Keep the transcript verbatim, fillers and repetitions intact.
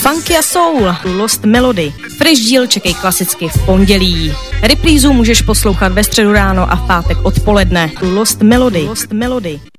funky a soul, Lost Melody. Fresh díl čekej klasicky v pondělí. Reprízu můžeš poslouchat ve středu ráno a v pátek odpoledne. Lost Melody. Lost Melody.